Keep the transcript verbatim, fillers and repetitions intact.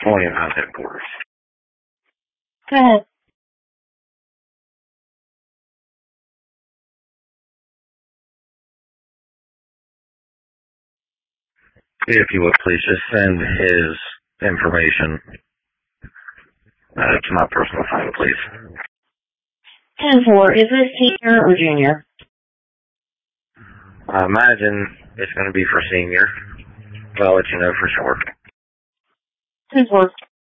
William House headquarters. Go ahead. If you would please just send his information uh, to my personal phone, please. ten four, is this senior or junior? I imagine it's going to be for senior, but I'll let you know for sure. ten four.